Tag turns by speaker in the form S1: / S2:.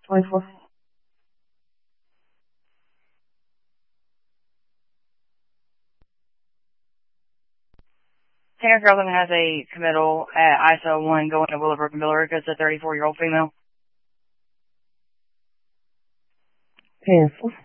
S1: 24. Tanner Carlton has a committal at ISO 1 going to Willowbrook and Billerica. It's a 34-year-old female.
S2: 10-4.